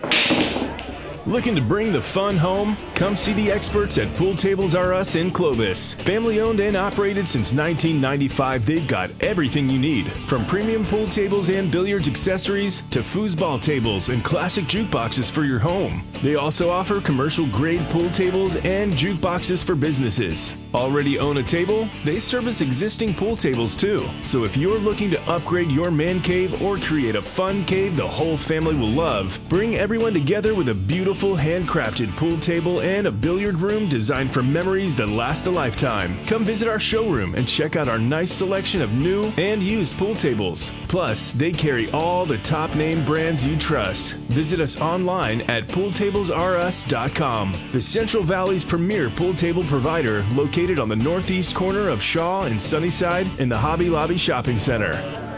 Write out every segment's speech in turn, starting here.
Looking to bring the fun home? Come see the experts at Pool Tables R Us in Clovis. Family owned and operated since 1995, they've got everything you need. From premium pool tables and billiards accessories to foosball tables and classic jukeboxes for your home. They also offer commercial grade pool tables and jukeboxes for businesses. Already own a table? They service existing pool tables too. So if you're looking to upgrade your man cave or create a fun cave the whole family will love, bring everyone together with a beautiful handcrafted pool table and a billiard room designed for memories that last a lifetime. Come visit our showroom and check out our nice selection of new and used pool tables. Plus, they carry all the top name brands you trust. Visit us online at pooltablesrus.com, the Central Valley's premier pool table provider located on the northeast corner of Shaw and Sunnyside in the Hobby Lobby Shopping Center.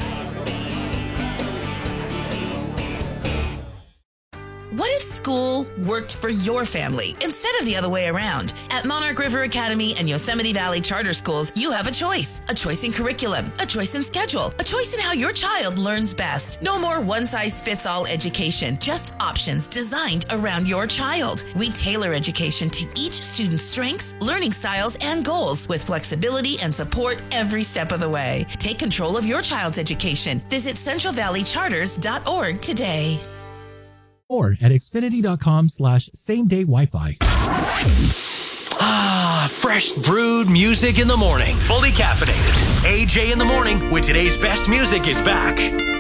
What if school worked for your family instead of the other way around? At Monarch River Academy and Yosemite Valley Charter Schools, you have a choice. A choice in curriculum, a choice in schedule, a choice in how your child learns best. No more one-size-fits-all education, just options designed around your child. We tailor education to each student's strengths, learning styles, and goals with flexibility and support every step of the way. Take control of your child's education. Visit centralvalleycharters.org today. Or at Xfinity.com/same-day Wi-Fi. Ah, fresh brewed music in the morning. Fully caffeinated. AJ in the morning with today's best music is back.